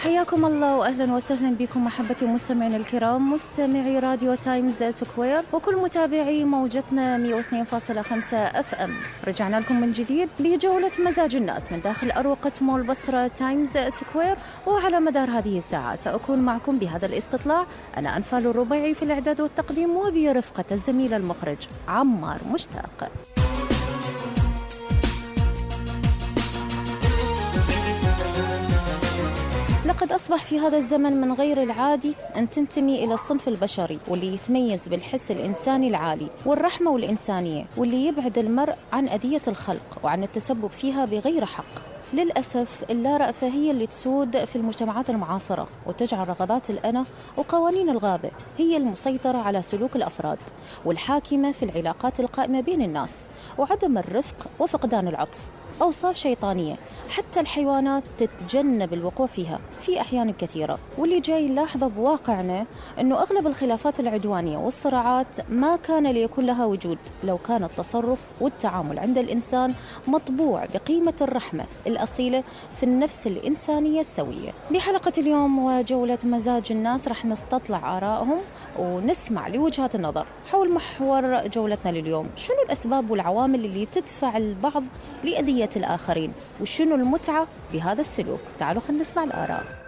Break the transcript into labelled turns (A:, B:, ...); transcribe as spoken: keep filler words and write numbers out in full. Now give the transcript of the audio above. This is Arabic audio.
A: حياكم الله وأهلا وسهلا بكم محبتي ومستمعين الكرام، مستمعي راديو تايمز سكوير وكل متابعي موجتنا مئة واثنين فاصلة خمسة اف ام. رجعنا لكم من جديد بجولة مزاج الناس من داخل أروقة مول بصرة تايمز سكوير، وعلى مدار هذه الساعة سأكون معكم بهذا الاستطلاع أنا أنفال الربيعي في الإعداد والتقديم، وبرفقة الزميل المخرج عمار مشتاق. لقد أصبح في هذا الزمن من غير العادي أن تنتمي إلى الصنف البشري واللي يتميز بالحس الإنساني العالي والرحمة والإنسانية، واللي يبعد المرء عن أذية الخلق وعن التسبب فيها بغير حق. للأسف اللا رأفة هي اللي تسود في المجتمعات المعاصرة، وتجعل رغبات الأنا وقوانين الغابة هي المسيطرة على سلوك الأفراد والحاكمة في العلاقات القائمة بين الناس، وعدم الرفق وفقدان العطف أوصاف شيطانية حتى الحيوانات تتجنب الوقوع فيها في أحيان كثيرة. واللي جاي نلاحظه بواقعنا أنه أغلب الخلافات العدوانية والصراعات ما كان ليكون لها وجود لو كان التصرف والتعامل عند الإنسان مطبوع بقيمة الرحمة الأصيلة في النفس الإنسانية السوية. بحلقة اليوم وجولة مزاج الناس رح نستطلع آرائهم ونسمع لوجهات النظر حول محور جولتنا لليوم. شنو الأسباب والعوامل اللي تدفع البعض لأذية الآخرين، وشنو المتعة بهذا السلوك؟ تعالوا خلينا نسمع الآراء.